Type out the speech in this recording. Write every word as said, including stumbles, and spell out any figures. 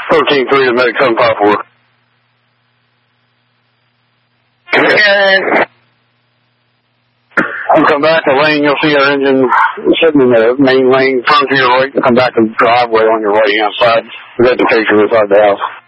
thirteen three to Medic seven five four. Okay. I'll come back to lane, you'll see our engine sitting in the main lane, front to your right, come back to the driveway on your right hand side. We got the picture inside the house.